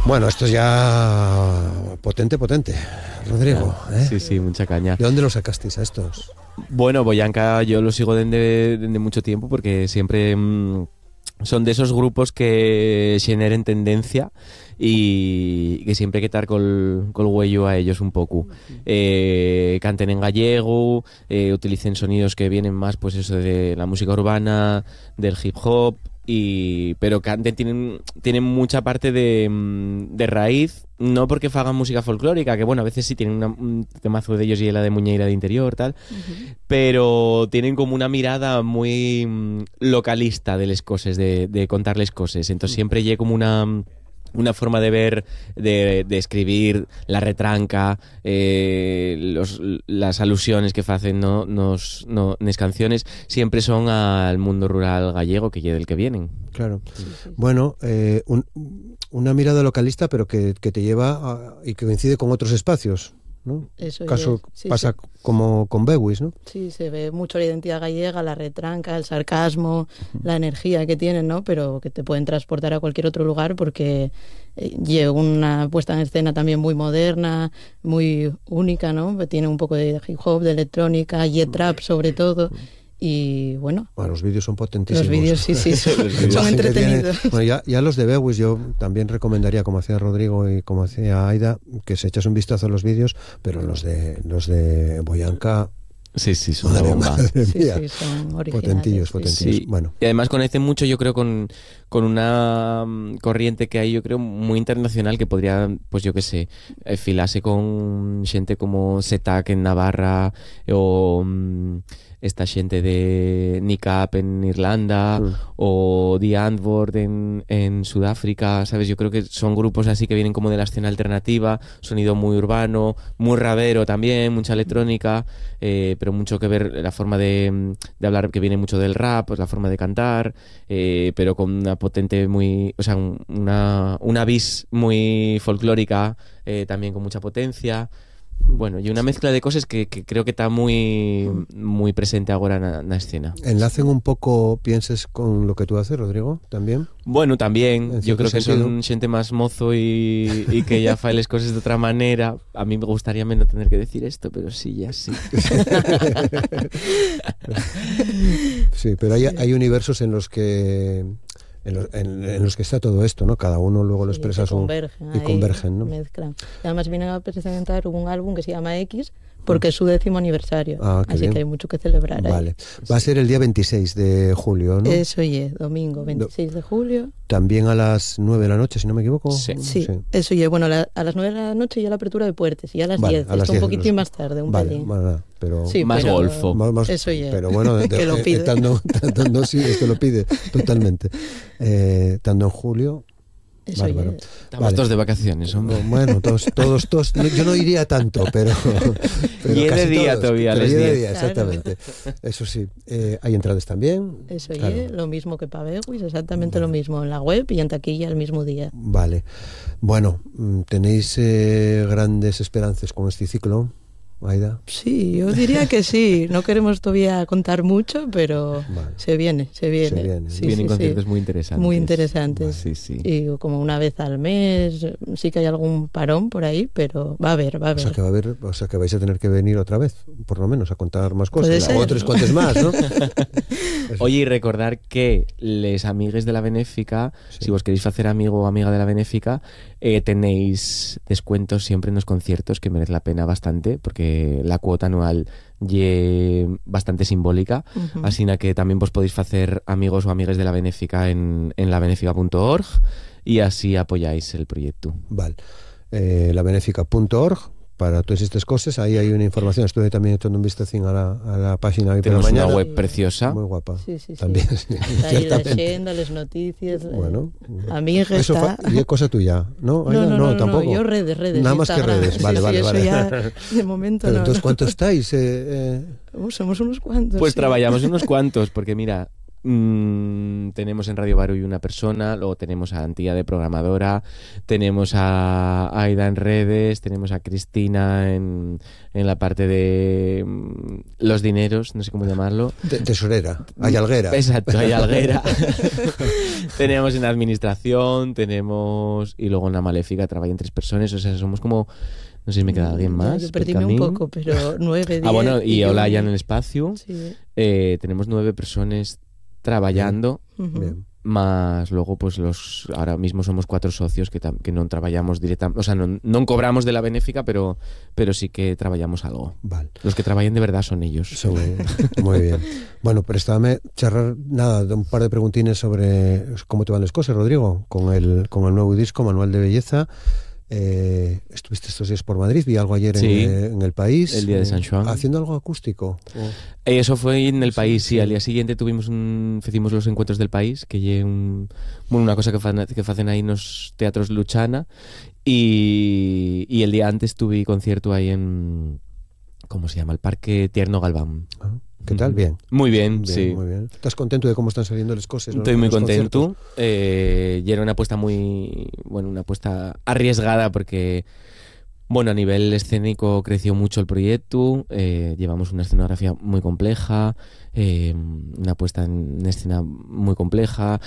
Bueno, esto es ya potente, Rodrigo. Sí, mucha caña. ¿De dónde lo sacasteis a estos? Bueno, Boyanka yo lo sigo desde mucho tiempo porque siempre son de esos grupos que generen tendencia y que siempre hay que estar col huello a ellos un poco. Canten en gallego, utilicen sonidos que vienen más, pues eso, de la música urbana, del hip hop, pero canten, tienen mucha parte de raíz, no porque fagan música folclórica, que bueno, a veces sí tienen un temazo de ellos y la de Muñeira de Interior, tal, pero tienen como una mirada muy localista de las cosas, de contarles cosas. Entonces siempre llega como una forma de ver, de escribir, la retranca, las alusiones que hacen las canciones, siempre son al mundo rural gallego, que es del que vienen. Claro. Bueno, una mirada localista, pero que te lleva y que coincide con otros espacios, ¿no? Eso caso pasa como con Bewis, ¿no? Sí, se ve mucho la identidad gallega, la retranca, el sarcasmo, la energía que tienen, ¿no? Pero que te pueden transportar a cualquier otro lugar porque lleva una puesta en escena también muy moderna, muy única, ¿no? Tiene un poco de hip hop, de electrónica, y trap sobre todo. Y bueno, los vídeos son potentísimos. Los vídeos sí son entretenidos. Bueno, ya los de Bewis yo también recomendaría, como hacía Rodrigo y como hacía Aida, que se echas un vistazo a los vídeos, pero los de Boyanka son una bomba. Sí, son originales. Potentillos. Sí. Bueno. Y además conecen mucho, yo creo, con una corriente que hay, yo creo, muy internacional, que podría, pues yo qué sé, filarse con gente como Setak en Navarra o esta gente de Nicap en Irlanda o The Antwoord en Sudáfrica, ¿sabes? Yo creo que son grupos así que vienen como de la escena alternativa, sonido muy urbano, muy rabero también, mucha electrónica, pero mucho que ver la forma de hablar, que viene mucho del rap, pues la forma de cantar, pero con una potente una vis muy folclórica, también con mucha potencia. Bueno, y una mezcla de cosas que creo que está muy muy presente ahora en la escena. ¿Enlacen un poco, pienses, con lo que tú haces, Rodrigo, también? Bueno, también, yo creo que son gente más mozo y que ya fa las cosas de otra manera. A mí me gustaría menos tener que decir esto, pero sí, ya sí. Sí, pero hay universos en los que está todo esto, ¿no? Cada uno luego lo expresa y convergen, ¿no? Mezclan. Y además vienen a presentar un álbum que se llama X, porque es su 10º aniversario. Así bien. Que hay mucho que celebrar. Vale. Ahí. Va a ser el día 26 de julio, ¿no? Eso domingo 26 de julio. También a las 9 de la noche, si no me equivoco. Sí. Eso bueno, a las 9 de la noche ya la apertura de puertas, y a las 10. Esto un poquitín más tarde, un pelín. Vale, pero más golfo. Más, eso pero bueno, que lo pide. Sí, esto lo pide totalmente. Estando en julio. Bárbaro. Estamos todos de vacaciones, hombre. Bueno, todos. Yo no iría tanto, pero y casi de día todos, todavía, a las 10. Claro. Exactamente. Eso sí. Hay entradas también. Eso claro. Lo mismo que para Bewis, exactamente lo mismo en la web y en taquilla el mismo día. Vale. Bueno, ¿tenéis grandes esperanzas con este ciclo, Aida? Sí, yo diría que sí. No queremos todavía contar mucho, pero se viene. Vienen conciertos muy interesantes. Muy interesantes. Vale. Sí. Y como una vez al mes, sí que hay algún parón por ahí, pero va a haber. O sea que vais a tener que venir otra vez, por lo menos, a contar más cosas. O 3 cuantos más, ¿no? Oye, y recordar que les amigues de la Benéfica, si vos queréis hacer amigo o amiga de la Benéfica, tenéis descuentos siempre en los conciertos, que merece la pena bastante, porque la cuota anual es bastante simbólica, así que también vos podéis hacer amigos o amigas de la Benéfica en labenéfica.org y así apoyáis el proyecto. Vale, labenéfica.org para todas estas cosas. Ahí hay una información. Estuve también echando un vistacín a la página hoy por la mañana. Una web preciosa. Muy guapa. Sí. También, ahí la agenda, las noticias. Bueno, amigas. Eso es cosa tuya, ¿no? No, tampoco. Yo redes. Nada más Instagram. Que redes. Vale. Eso ya, de momento. Pero entonces, ¿cuántos estáis? Somos unos cuantos. Pues trabajamos unos cuantos, porque mira, tenemos en Radio Baruy una persona, luego tenemos a Antía de programadora, tenemos a Aida en redes, tenemos a Cristina en la parte de los dineros, no sé cómo llamarlo. Tesorera, ayalguera. Exacto, ayalguera. Tenemos en administración, y luego en la Maléfica trabajan 3 personas, o sea, somos como, no sé si me queda alguien más. Yo perdíme un poco, pero 9, 10. Bueno, y ahora ya en el espacio, Sí. tenemos 9 personas trabajando. Bien. Más luego, pues ahora mismo somos 4 socios que no trabajamos directamente, o sea, no cobramos de la benéfica, pero sí que trabajamos algo. Vale. Los que trabajan de verdad son ellos. Muy bien. Bueno, préstame charlar de un par de preguntines sobre cómo te van las cosas, Rodrigo, con el nuevo disco, Manual de Belleza. Estuviste estos días por Madrid, vi algo ayer Sí, en el país, el día de San Juan. haciendo algo acústico. Eso fue en el país, sí. Al día siguiente hicimos los encuentros del país, que lle una cosa que hacen ahí en los teatros Luchana, y el día antes tuve concierto ahí en, ¿cómo se llama? El Parque Tierno Galván. ¿Qué tal? Bien. Muy bien, sí. Muy bien. ¿Estás contento de cómo están saliendo las cosas? Estoy muy contento. Y era una apuesta una apuesta arriesgada porque, bueno, a nivel escénico creció mucho el proyecto, llevamos una escenografía muy compleja, una puesta en escena muy compleja,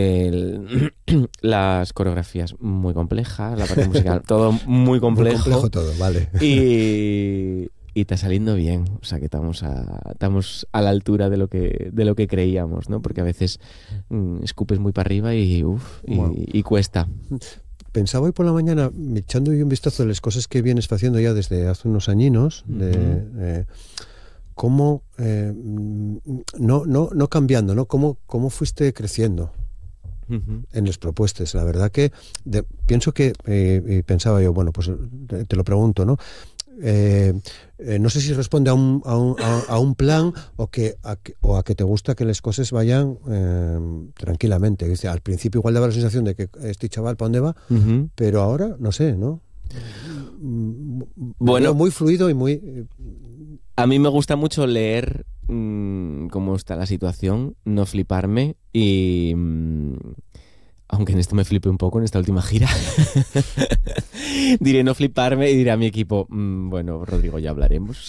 las coreografías muy complejas, la parte musical, todo muy complejo. Muy complejo todo, vale. Y está saliendo bien, o sea que estamos a la altura de lo que creíamos, ¿no? Porque a veces escupes muy para arriba y cuesta. Pensaba hoy por la mañana, echando yo un vistazo de las cosas que vienes haciendo ya desde hace unos añinos, de cómo no cambiando, ¿no? Cómo fuiste creciendo en las propuestas. La verdad que pienso que pensaba yo, bueno, pues te lo pregunto, ¿no? No sé si responde a un plan o a que te gusta que las cosas vayan tranquilamente. Dice, al principio igual daba la sensación de que este chaval ¿para dónde va? Pero ahora no sé, ¿no? Bueno, muy fluido y muy... A mí me gusta mucho leer cómo está la situación, no fliparme y... aunque en esto me flipe un poco en esta última gira, diré no fliparme y diré a mi equipo, bueno, Rodrigo, ya hablaremos.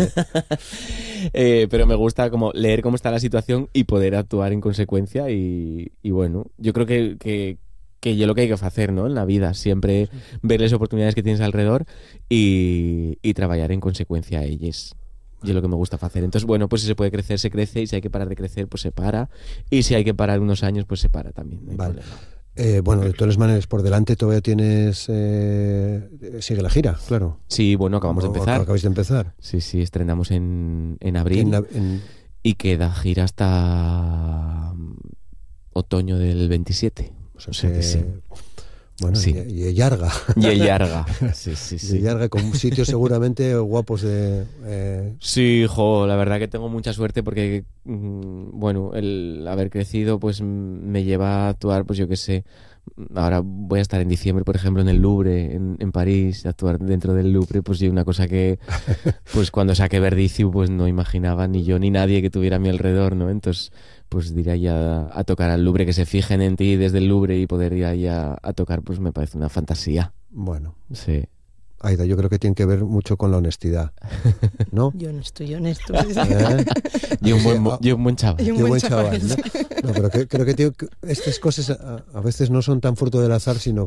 Pero me gusta como leer cómo está la situación y poder actuar en consecuencia y bueno, yo creo que yo lo que hay que hacer, ¿no? En la vida, siempre ver las oportunidades que tienes alrededor y trabajar en consecuencia a ellas. Y es lo que me gusta hacer. Entonces, bueno, pues si se puede crecer, se crece, y si hay que parar de crecer, pues se para, y si hay que parar unos años, pues se para también, no hay problema. Bueno, de todas maneras, por delante todavía tienes... sigue la gira, claro. Sí, bueno, acabamos de empezar. Acabáis de empezar. Sí, estrenamos en abril y queda gira hasta otoño del 27. O sea que sí. Bueno, sí. Y Llarga. Y Llarga, sí. Y Llarga, con sitios seguramente guapos de... Sí, la verdad que tengo mucha suerte porque, bueno, el haber crecido pues me lleva a actuar, pues yo qué sé. Ahora voy a estar en diciembre, por ejemplo, en el Louvre, en París, actuar dentro del Louvre, pues sí, una cosa que, pues cuando saqué Verdicio, pues no imaginaba ni yo ni nadie que tuviera a mi alrededor, ¿no? Entonces, pues ir ahí a tocar al Louvre, que se fijen en ti desde el Louvre y poder ir ahí a tocar, pues me parece una fantasía. Bueno. Sí. Aida, yo creo que tiene que ver mucho con la honestidad, ¿no? Yo honesto. Y un buen chaval. Y un buen chaval, ¿no? No, pero creo que estas cosas a veces no son tan fruto del azar, sino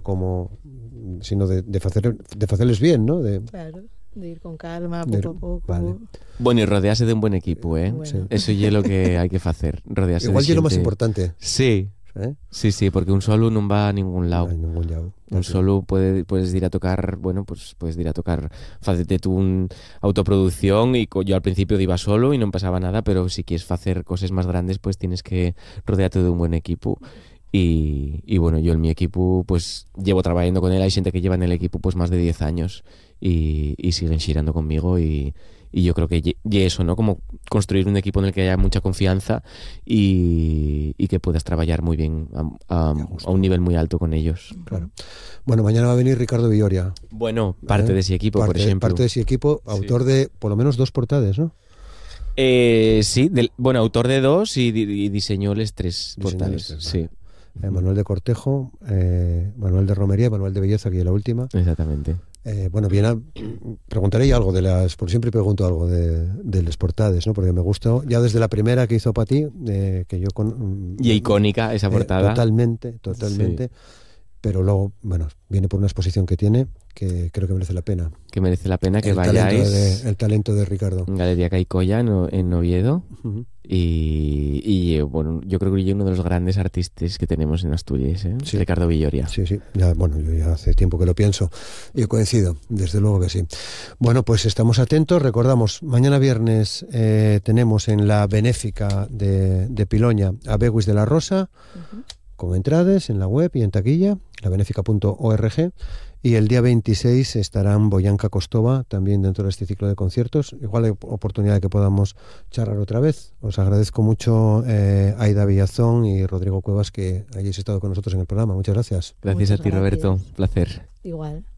de hacerles bien, ¿no? Claro, de ir con calma, poco a poco. Vale. Bueno, y rodearse de un buen equipo, ¿eh? Bueno. Eso es lo que hay que hacer, rodearse Igual de es lo más gente... importante. Sí. Sí, porque un solo no va a ningún lado. No hay ningún lado. Un solo puedes ir a tocar, bueno, pues puedes ir a tocar, hacerte tú una autoproducción y yo al principio iba solo y no pasaba nada, pero si quieres hacer cosas más grandes, pues tienes que rodearte de un buen equipo. Y bueno, yo en mi equipo pues llevo trabajando con él, hay gente que lleva en el equipo pues más de 10 años y siguen girando conmigo y yo creo que eso, ¿no? Como construir un equipo en el que haya mucha confianza y que puedas trabajar muy bien a un nivel muy alto con ellos. Claro. Bueno, mañana va a venir Ricardo Villoria. Bueno, parte de ese equipo, por ejemplo. Parte de ese equipo, autor de por lo menos 2 portadas, ¿no? Sí, autor de 2 y diseñó les 3 portales. Sí. Manuel de Cortejo, Manual de romería, manual de belleza, que es la última. Exactamente. Bueno, preguntaré algo por siempre pregunto algo de las portadas, ¿no? Porque me gustó, ya desde la primera que hizo para ti, que yo y icónica esa portada. Totalmente. Sí. Pero luego, bueno, viene por una exposición que tiene, que creo que merece la pena. Que merece la pena que vayáis. El talento de Ricardo. En Galería Caicoya, en Oviedo. Uh-huh. Y bueno, yo creo que es uno de los grandes artistas que tenemos en Asturias, ¿eh? Sí. Ricardo Villoria. Sí. Yo ya hace tiempo que lo pienso y coincido, desde luego que sí. Bueno, pues estamos atentos. Recordamos, mañana viernes tenemos en la benéfica de Piloña a Beguis de la Rosa, uh-huh, con entradas en la web y en taquilla, labenéfica.org. Y el día 26 estarán Boyanka Kostova también dentro de este ciclo de conciertos. Igual hay oportunidad de que podamos charlar otra vez. Os agradezco mucho Aida Villazón y Rodrigo Cuevas que hayáis estado con nosotros en el programa. Muchas gracias. Gracias a ti, Roberto. Placer. Igual.